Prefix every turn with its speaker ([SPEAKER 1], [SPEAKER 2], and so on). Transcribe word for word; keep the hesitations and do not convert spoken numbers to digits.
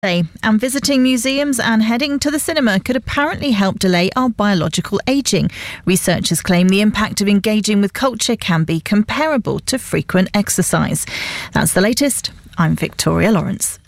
[SPEAKER 1] And visiting museums and heading to the cinema could apparently help delay our biological ageing. Researchers claim the impact of engaging with culture can be comparable to frequent exercise. That's the latest. I'm Victoria Lawrence.